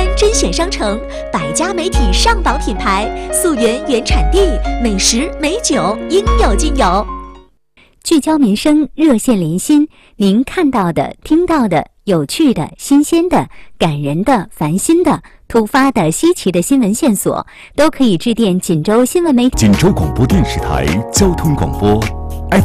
湾甄选商城，100家媒体上榜品牌，溯源原产地，美食美酒应有尽有。 聚焦民生，热线连心，您看到的、听到的、有趣的、新鲜的、感人的、烦心的、突发的、稀奇的新闻线索，都可以致电锦州新闻媒体、 锦州广播电视台交通广播